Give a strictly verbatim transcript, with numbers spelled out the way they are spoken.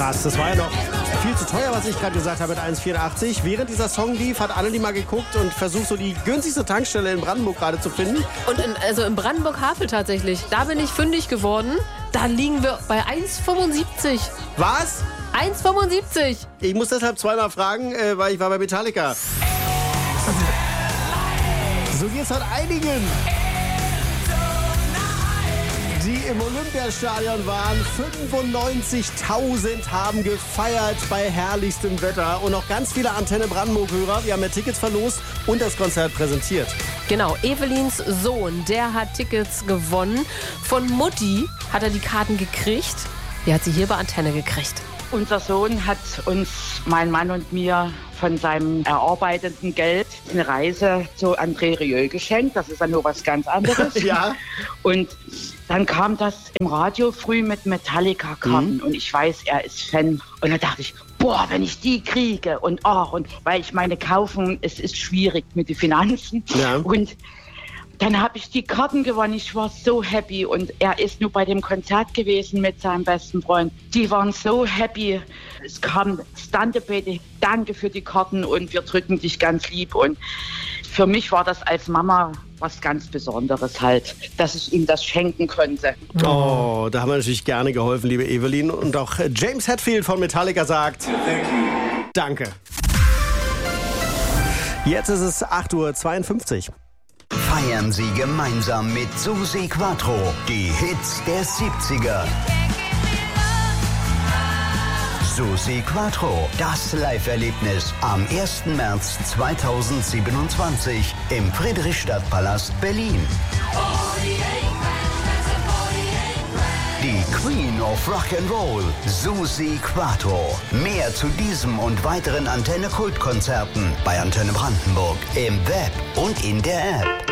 Krass, das war ja noch viel zu teuer, was ich gerade gesagt habe mit eins Komma vierundachtzig. Während dieser Song lief, hat Annelie mal geguckt und versucht, so die günstigste Tankstelle in Brandenburg gerade zu finden. Und in, also in Brandenburg-Havel tatsächlich. Da bin ich fündig geworden. Da liegen wir bei eins Komma fünfundsiebzig. Was? eins Komma fünfundsiebzig. Ich muss deshalb zweimal fragen, äh, weil ich war bei Metallica. So geht's halt einigen. Die im Olympiastadion waren. fünfundneunzigtausend haben gefeiert bei herrlichstem Wetter. Und noch ganz viele Antenne Brandenburg-Hörer. Wir haben ja Tickets verlost und das Konzert präsentiert. Genau, Evelins Sohn, der hat Tickets gewonnen. Von Mutti hat er die Karten gekriegt. Die hat sie hier bei Antenne gekriegt. Unser Sohn hat uns, mein Mann und mir, von seinem erarbeiteten Geld eine Reise zu André Rieu geschenkt. Das ist ja nur was ganz anderes. Ja. Und dann kam das im Radio früh mit Metallica-Karten. Mhm. Und ich weiß, er ist Fan. Und da dachte ich, boah, wenn ich die kriege. Und ach, und weil ich meine, kaufen, es ist schwierig mit den Finanzen. Ja. Und dann habe ich die Karten gewonnen. Ich war so happy. Und er ist nur bei dem Konzert gewesen mit seinem besten Freund. Die waren so happy. Es kam Standebete, danke für die Karten und wir drücken dich ganz lieb. Und für mich war das als Mama was ganz Besonderes halt, dass ich ihm das schenken konnte. Oh, da haben wir natürlich gerne geholfen, liebe Evelyn. Und auch James Hetfield von Metallica sagt Danke. Jetzt ist es acht Uhr zweiundfünfzig. Feiern Sie gemeinsam mit Susi Quattro die Hits der siebziger. Susi Quattro, das Live-Erlebnis am ersten März zweitausendsiebenundzwanzig im Friedrichstadtpalast Berlin. Die Queen of Rock'n'Roll, Susi Quattro. Mehr zu diesem und weiteren Antenne-Kultkonzerten bei Antenne Brandenburg im Web und in der App.